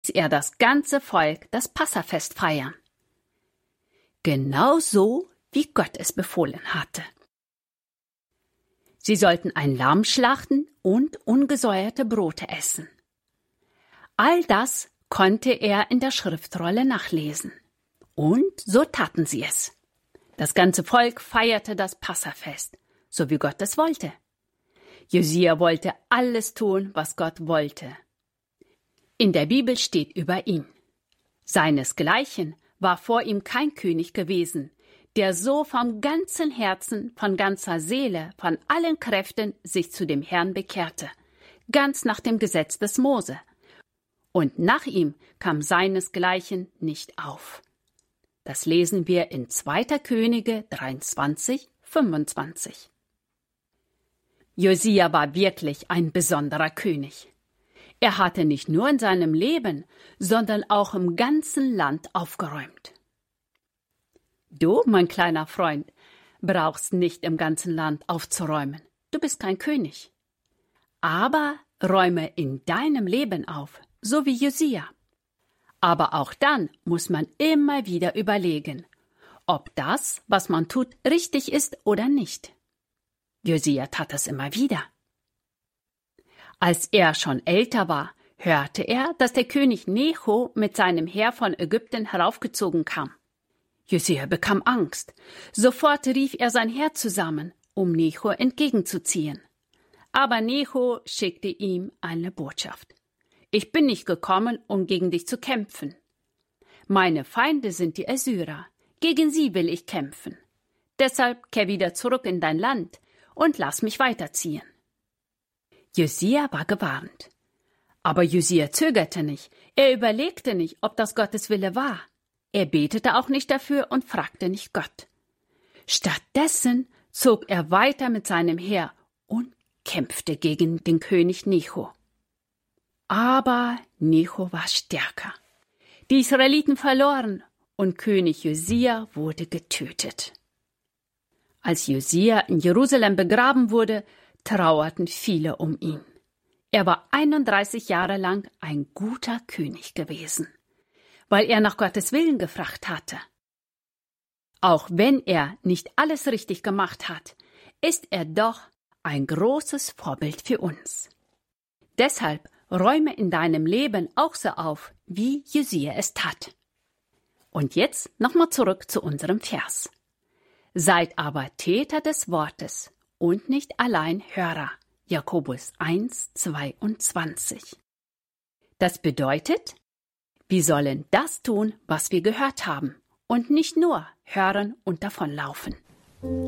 ließ er das ganze Volk das Passafest feiern. Genau so, wie Gott es befohlen hatte. Sie sollten ein Lamm schlachten und ungesäuerte Brote essen. All das konnte er in der Schriftrolle nachlesen. Und so taten sie es. Das ganze Volk feierte das Passafest, so wie Gott es wollte. Josia wollte alles tun, was Gott wollte. In der Bibel steht über ihn: Seinesgleichen war vor ihm kein König gewesen, der so vom ganzen Herzen, von ganzer Seele, von allen Kräften sich zu dem Herrn bekehrte, ganz nach dem Gesetz des Mose. Und nach ihm kam seinesgleichen nicht auf. Das lesen wir in 2. Könige 23, 25. Josia war wirklich ein besonderer König. Er hatte nicht nur in seinem Leben, sondern auch im ganzen Land aufgeräumt. Du, mein kleiner Freund, brauchst nicht im ganzen Land aufzuräumen. Du bist kein König. Aber räume in deinem Leben auf, so wie Josia. Aber auch dann muss man immer wieder überlegen, ob das, was man tut, richtig ist oder nicht. Josia tat es immer wieder. Als er schon älter war, hörte er, dass der König Necho mit seinem Heer von Ägypten heraufgezogen kam. Josia bekam Angst. Sofort rief er sein Heer zusammen, um Necho entgegenzuziehen. Aber Necho schickte ihm eine Botschaft: Ich bin nicht gekommen, um gegen dich zu kämpfen. Meine Feinde sind die Assyrer. Gegen sie will ich kämpfen. Deshalb kehr wieder zurück in dein Land und lass mich weiterziehen. Josia war gewarnt. Aber Josia zögerte nicht. Er überlegte nicht, ob das Gottes Wille war. Er betete auch nicht dafür und fragte nicht Gott. Stattdessen zog er weiter mit seinem Heer und kämpfte gegen den König Necho. Aber Necho war stärker. Die Israeliten verloren und König Josia wurde getötet. Als Josia in Jerusalem begraben wurde, trauerten viele um ihn. Er war 31 Jahre lang ein guter König gewesen, weil er nach Gottes Willen gefragt hatte. Auch wenn er nicht alles richtig gemacht hat, ist er doch ein großes Vorbild für uns. Deshalb räume in deinem Leben auch so auf, wie Josia es tat. Und jetzt nochmal zurück zu unserem Vers. Seid aber Täter des Wortes und nicht allein Hörer. Jakobus 1, 22. Das bedeutet, wir sollen das tun, was wir gehört haben, und nicht nur hören und davonlaufen.